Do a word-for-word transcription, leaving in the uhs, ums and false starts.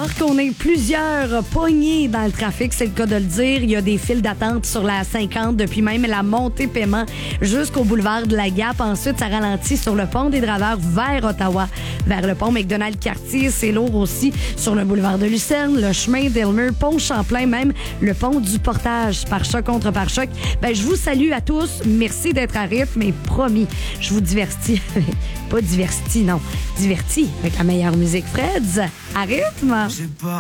Alors qu'on est plusieurs poignées dans le trafic, c'est le cas de le dire, il y a des files d'attente sur la cinquante depuis même la montée paiement jusqu'au boulevard de la Gap. Ensuite, ça ralentit sur le pont des Draveurs vers Ottawa, vers le pont McDonald-Cartier. C'est lourd aussi sur le boulevard de Lucerne, le chemin d'Elmer, pont Champlain, même le pont du Portage, par choc contre par choc. Ben, je vous salue à tous. Merci d'être à rythme et promis, je vous divertis. Pas divertis, non. Divertis avec la meilleure musique. Freds, à rythme.